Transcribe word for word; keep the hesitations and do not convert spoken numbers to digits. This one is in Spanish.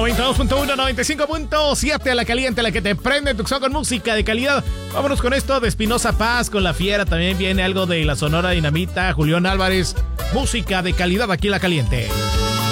noventa y dos punto uno, noventa y cinco punto siete a la caliente, la que te prende Tucson con música de calidad. Vámonos con esto de Espinosa Paz, con La Fiera. También viene algo de la Sonora Dinamita, Julián Álvarez. Música de calidad aquí en la caliente.